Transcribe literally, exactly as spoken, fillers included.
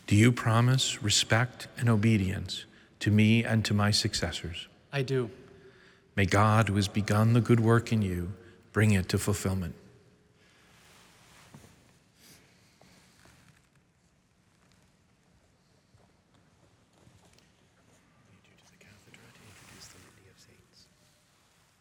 Do you promise respect and obedience to me and to my successors? I do. May God, who has begun the good work in you, bring it to fulfillment.